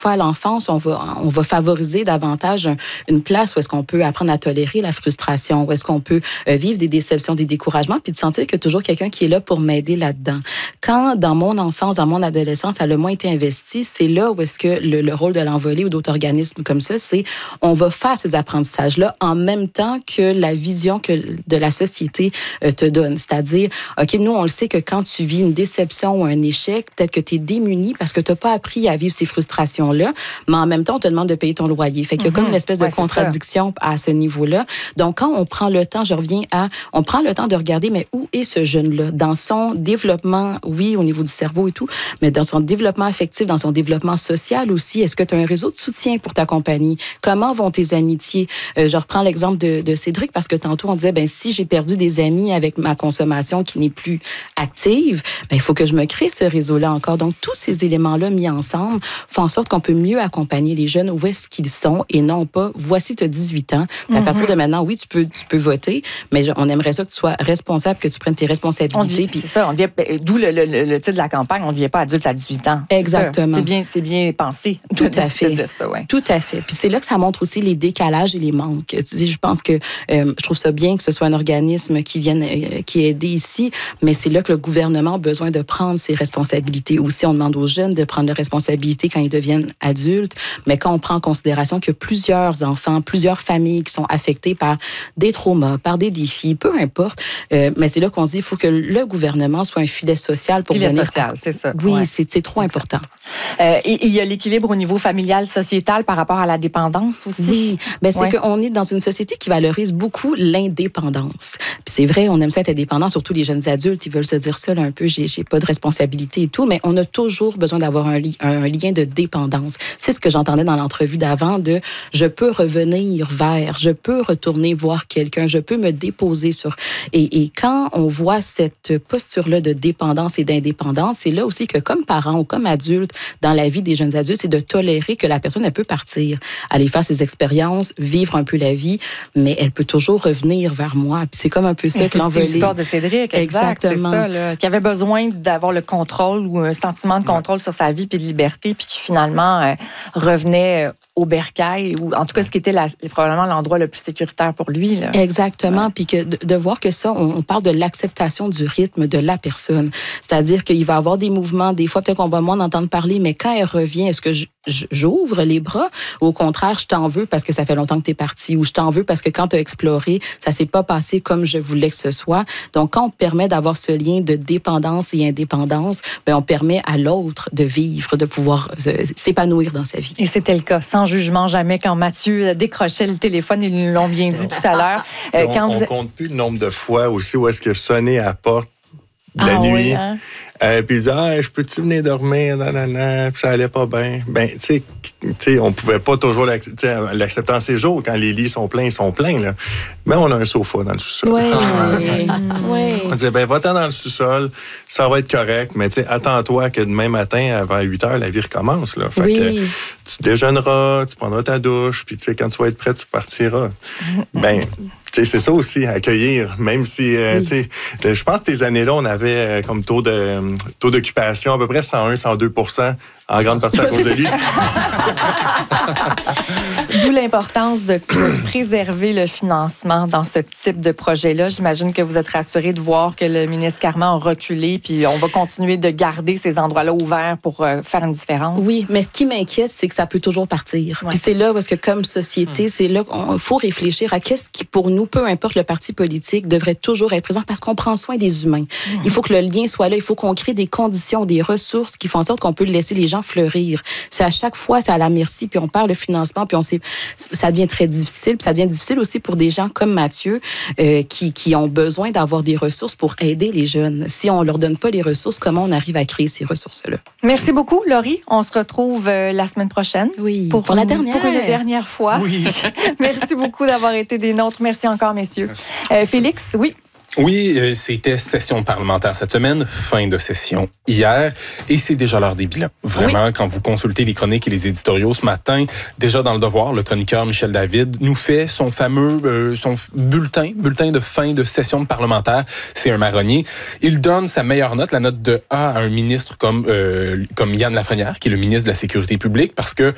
fois à l'enfance, on va favoriser davantage une place où est-ce qu'on peut apprendre à tolérer la frustration, où est-ce qu'on peut vivre des déceptions, des découragements, puis de sentir qu'il y a toujours quelqu'un qui est là pour m'aider là-dedans. Quand, dans mon enfance, dans mon adolescence, ça a le moins été investi, c'est là où est-ce que le rôle de l'Envolée ou d'autres organismes comme ça, c'est on va faire ces apprentissages-là en même temps que la vision de la société te donne. C'est-à-dire, OK, nous, on le sait que quand tu vis une déception ou un échec, peut-être que tu es démuni parce que tu n'as pas appris à vivre ces frustrations-là, mais en même temps, on te demande de payer ton loyer. Fait qu'il y a comme une espèce de contradiction à ce niveau-là. Donc, quand on prend le temps, on prend le temps de regarder, mais où est ce jeune-là? Dans son développement, oui, au niveau du cerveau et tout, mais dans son développement affectif, dans son développement social aussi, est-ce que tu as un réseau de soutien pour ta compagnie? Comment vont tes amitiés? Je reprends l'exemple de Cédric parce que tantôt, on disait, si j'ai perdu des amis avec ma consommation qui n'est plus active, il faut que je me crée ce réseau-là encore. Donc, tous ces éléments-là mis ensemble font en sorte qu'on peut mieux accompagner les jeunes où est-ce qu'ils sont et non pas, voici, tu as 18 ans. À partir de maintenant, oui, tu peux voter, mais on aimerait ça que tu sois responsable, que tu prennes tes responsabilités. C'est ça, d'où le titre de la campagne, on ne devient pas adulte à 18 ans. Exactement. C'est bien pensé. Tout à fait. De dire ça, ouais. Tout à fait. Puis c'est là que ça montre aussi les décalages et les manques. Je pense que je trouve ça bien que ce soit un organisme qui est aidé ici, mais c'est là que le gouvernement a besoin de prendre ses responsabilités. Aussi, on demande aux jeunes de prendre leurs responsabilités quand ils deviennent adultes, mais quand on prend en considération qu'il y a plusieurs enfants, plusieurs familles qui sont affectées par des traumas, par des défis, peu importe, mais c'est là qu'on se dit qu'il faut que le gouvernement soit un filet social pour venir... social, c'est ça. Oui, ouais. C'est trop important. Et il y a l'équilibre au niveau familial, sociétal par rapport à la dépendance aussi. Oui, c'est qu'on est dans une société qui valorise beaucoup l'indépendance. Puis c'est vrai, on aime ça être indépendant, surtout les jeunes adultes, ils veulent se dire ça là, un peu, j'ai pas de responsabilité et tout, mais on a toujours besoin d'avoir un lien de dépendance. C'est ce que j'entendais dans l'entrevue d'avant de je peux revenir vers, je peux retourner voir quelqu'un, je peux me déposer sur... Et quand on voit cette posture-là de dépendance et d'indépendance, c'est là aussi que comme parents ou comme adultes, dans la vie des jeunes adultes, c'est de tolérer que la personne, elle peut partir, aller faire ses expériences, vivre un peu la vie, mais elle peut toujours revenir vers moi. Puis c'est comme un peu ça que l'Envolée. C'est l'histoire de Cédric, exactement. C'est ça, là, qui avait besoin d'avoir le contrôle ou un sentiment de contrôle sur sa vie puis de liberté, puis qui finalement revenait au bercail, ou en tout cas ce qui était probablement l'endroit le plus sécuritaire pour lui. Là. Exactement, puis que de voir que ça, on parle de l'acceptation du rythme de la personne. C'est-à-dire qu'il va y avoir des mouvements, des fois peut-être qu'on va moins en entendre parler, mais quand elle revient, est-ce que j'ouvre les bras ou au contraire, je t'en veux parce que ça fait longtemps que tu es parti, ou je t'en veux parce que quand tu as exploré, ça s'est pas passé comme je voulais que ce soit. Donc, quand on permet d'avoir ce lien de dépendance et indépendance, on permet à l'autre de vivre, de pouvoir s'épanouir dans sa vie. Et c'était le cas, sans jugement jamais, quand Mathieu décrochait le téléphone, ils nous l'ont bien dit tout à l'heure. On compte plus le nombre de fois aussi où est-ce qu'il a sonné à la porte de la nuit. Oui, hein? Puis il disait, je peux-tu venir dormir? Puis ça allait pas bien. Tu sais, on pouvait pas toujours l'accepter en séjour. Quand les lits sont pleins, ils sont pleins. Là. Mais on a un sofa dans le sous-sol. Oui. Oui. On disait, va-t'en dans le sous-sol, ça va être correct. Mais attends-toi que demain matin, vers 8 heures, la vie recommence. Là. Fait que tu déjeuneras, tu prendras ta douche, puis quand tu vas être prêt, tu partiras. C'est ça aussi, accueillir, même si, je pense que ces années-là, on avait comme taux d'occupation à peu près 101-102%, en grande partie à cause de lui. D'où l'importance de préserver le financement dans ce type de projet-là. J'imagine que vous êtes rassurés de voir que le ministre Carman a reculé, puis on va continuer de garder ces endroits-là ouverts pour faire une différence. Oui, mais ce qui m'inquiète, c'est que ça peut toujours partir. Ouais. Puis c'est là, parce que comme société, c'est là qu'il faut réfléchir à qu'est-ce qui, pour nous, peu importe le parti politique, devrait toujours être présent, parce qu'on prend soin des humains. Il faut que le lien soit là, il faut qu'on crée des conditions, des ressources qui font en sorte qu'on peut laisser les gens fleurir. C'est à chaque fois, c'est à la merci, puis on perd le financement, puis ça devient très difficile. Puis ça devient difficile aussi pour des gens comme Mathieu qui ont besoin d'avoir des ressources pour aider les jeunes. Si on leur donne pas les ressources, comment on arrive à créer ces ressources-là? Merci beaucoup, Laurie. On se retrouve la semaine prochaine. Oui, pour une dernière fois. Oui. Merci beaucoup d'avoir été des nôtres. Merci encore, messieurs. Félix, oui. Oui, c'était session parlementaire cette semaine, fin de session hier, et c'est déjà l'heure des bilans. Vraiment, quand vous consultez les chroniques et les éditoriaux ce matin, déjà dans le Devoir, le chroniqueur Michel David nous fait son fameux son bulletin de fin de session parlementaire. C'est un marronnier. Il donne sa meilleure note, la note de A à un ministre comme Yann Lafrenière, qui est le ministre de la Sécurité publique, parce que